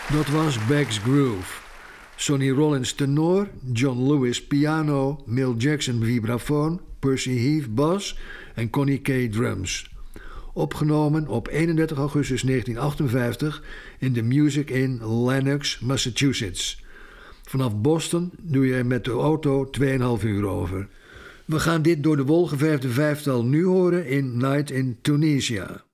Dat was Beck's Groove. Sonny Rollins tenor, John Lewis piano, Milt Jackson vibrafoon, Percy Heath bas en Connie Kay drums. Opgenomen op 31 augustus 1958 in de Music Inn Lenox, Massachusetts. Vanaf Boston doe je er met de auto 2,5 uur over. We gaan dit door de wol geverfde vijftal nu horen in Night in Tunisia.